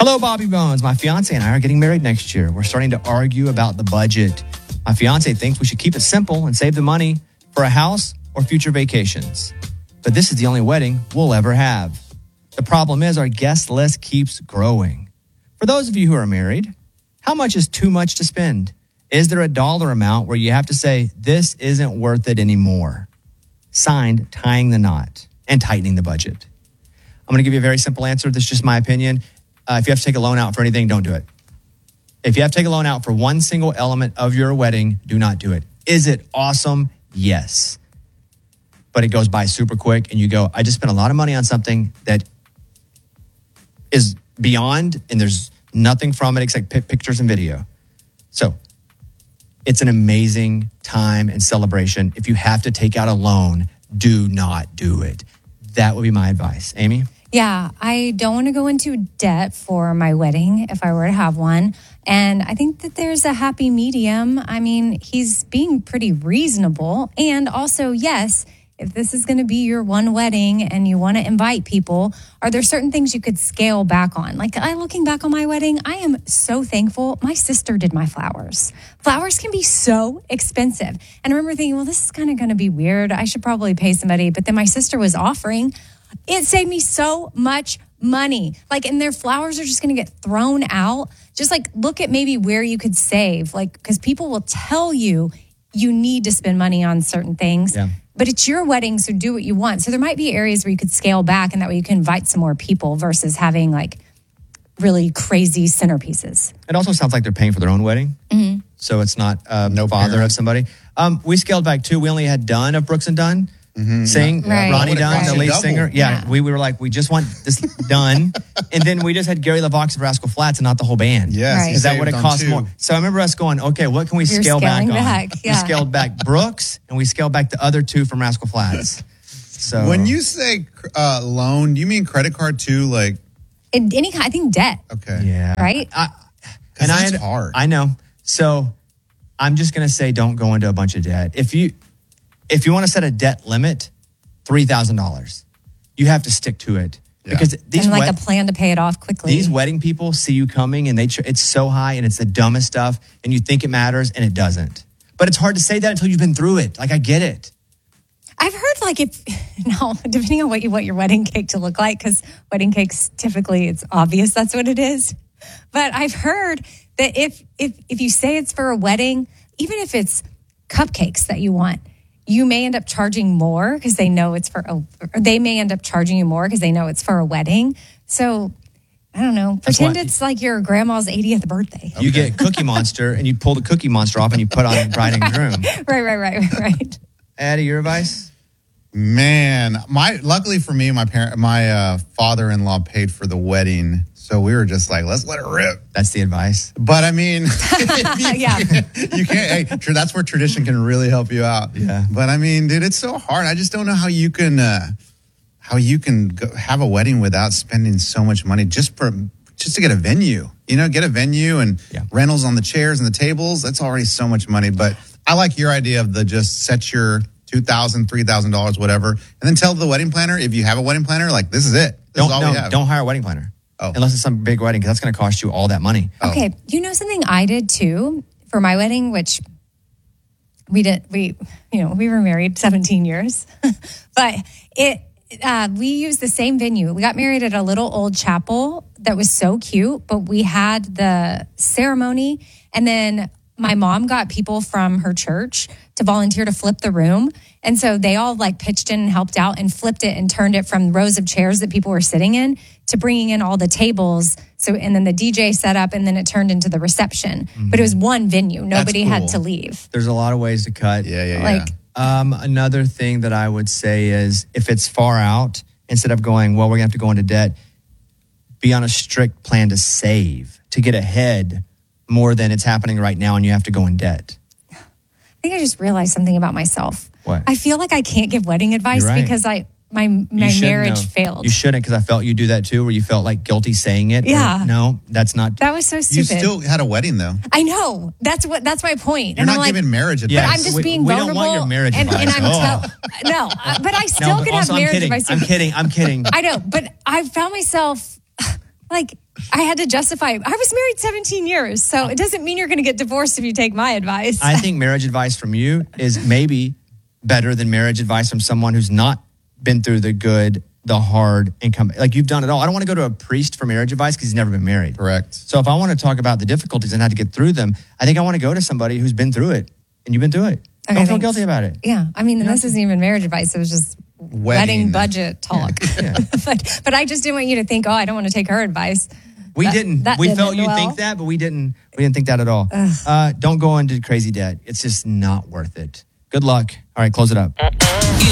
Hello, Bobby Bones. My fiance and I are getting married next year. We're starting to argue about the budget. My fiance thinks we should keep it simple and save the money for a house or future vacations. But this is the only wedding we'll ever have. The problem is our guest list keeps growing. For those of you who are married, how much is too much to spend? Is there a dollar amount where you have to say, this isn't worth it anymore? Signed, Tying the Knot and Tightening the Budget. I'm going to give you a very simple answer. This is just my opinion. If you have to take a loan out for anything, don't do it. If you have to take a loan out for one single element of your wedding, do not do it. Is it awesome? Yes. But it goes by super quick and you go, I just spent a lot of money on something that is beyond and there's nothing from it except pictures and video. So it's an amazing time and celebration. If you have to take out a loan, do not do it. That would be my advice. Amy? Yeah, I don't want to go into debt for my wedding if I were to have one. And I think that there's a happy medium. I mean, he's being pretty reasonable. And also, yes, if this is going to be your one wedding and you want to invite people, are there certain things you could scale back on? Like, looking back on my wedding, I am so thankful. My sister did my flowers. Flowers can be so expensive. And I remember thinking, well, this is kind of going to be weird. I should probably pay somebody. But then my sister was offering. It saved me so much money. And their flowers are just going to get thrown out. Just look at maybe where you could save. Because people will tell you need to spend money on certain things. Yeah. But it's your wedding, so do what you want. So there might be areas where you could scale back, and that way you can invite some more people versus having really crazy centerpieces. It also sounds like they're paying for their own wedding. Mm-hmm. So it's not no bother of somebody. We scaled back too. We only had Dunn of Brooks and Dunn. Mm-hmm. Sing, right. Ronnie Dunn, the lead singer. Yeah, we were like, we just want this done. And then we just had Gary LaVox of Rascal Flatts and not the whole band. Yes. Right. Because that would have cost more. So I remember us going, okay, what can we scale back on? Yeah. We scaled back Brooks and we scaled back the other two from Rascal Flatts. So when you say loan, do you mean credit card too? Any kind, I think debt. Okay. Yeah. Right? And that's hard. I know. So I'm just going to say don't go into a bunch of debt. If you want to set a debt limit, $3,000, you have to stick to it. Yeah. Because these and a plan to pay it off quickly. These wedding people see you coming and it's so high and it's the dumbest stuff and you think it matters and it doesn't. But it's hard to say that until you've been through it. I get it. I've heard depending on what you want your wedding cake to look like, because wedding cakes typically it's obvious that's what it is. But I've heard that if you say it's for a wedding, even if it's cupcakes that you want, you may end up charging more because they know it's they may end up charging you more because they know it's for a wedding. So I don't know. Pretend it's like your grandma's 80th birthday. You get Cookie Monster and you pull the Cookie Monster off and you put on bride and groom. Right. Addie, your advice? Man, luckily for me, my father-in-law paid for the wedding. So we were just like, let's let it rip. That's the advice. But I mean, Yeah. You can't. Hey, that's where tradition can really help you out. Yeah. But I mean, dude, it's so hard. I just don't know how you can have a wedding without spending so much money just to get a venue. Get a venue and rentals on the chairs and the tables. That's already so much money. But I like your idea of just set your $2,000, $3,000, whatever, and then tell the wedding planner, if you have a wedding planner, this is it. This is all we have. Don't hire a wedding planner. Oh. Unless it's some big wedding, because that's going to cost you all that money. Okay. You know something I did too for my wedding, which we were married 17 years, but we used the same venue. We got married at a little old chapel that was so cute, but we had the ceremony and then my mom got people from her church to volunteer to flip the room. And so they all pitched in and helped out and flipped it and turned it from rows of chairs that people were sitting in to bringing in all the tables. So, and then the DJ set up and then it turned into the reception. Mm-hmm. But it was one venue. Nobody had to leave. There's a lot of ways to cut. Yeah. Another thing that I would say is if it's far out, instead of going, well, we're going to have to go into debt, be on a strict plan to save, to get ahead more than it's happening right now and you have to go in debt. I think I just realized something about myself. What? I feel like I can't give wedding advice because my marriage failed. You shouldn't, because I felt you do that too, where you felt guilty saying it. Yeah. No, that's not. That was so stupid. You still had a wedding though. I know. That's my point. You're not giving marriage advice. Yes. But I'm just being vulnerable. We don't want your marriage advice. And but I still could have marriage advice. I'm kidding. I know, but I found myself Like, I had to justify, I was married 17 years, so it doesn't mean you're going to get divorced if you take my advice. I think marriage advice from you is maybe better than marriage advice from someone who's not been through the good, the hard, and come. Like, you've done it all. I don't want to go to a priest for marriage advice because he's never been married. Correct. So if I want to talk about the difficulties and how to get through them, I think I want to go to somebody who's been through it, and you've been through it. Okay, Don't feel thanks. guilty about it. Yeah, I mean, this isn't even marriage advice. It was just wedding budget talk. Yeah. but I just didn't want you to think, I don't want to take her advice. We That didn't. didn't We felt end you'd well. think that, but we didn't think that at all. Don't go into crazy debt. It's just not worth it. Good luck. All right, close it up.